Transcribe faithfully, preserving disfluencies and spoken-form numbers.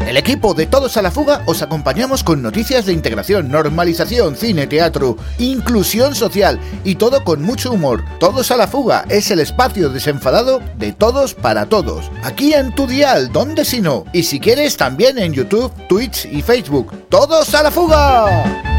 El equipo de Todos a la Fuga os acompañamos con noticias de integración, normalización, cine, teatro, inclusión social y todo con mucho humor. Todos a la Fuga es el espacio desenfadado de todos para todos. Aquí en tu dial, ¿dónde si no? Y si quieres también en YouTube, Twitch y Facebook. ¡Todos a la Fuga!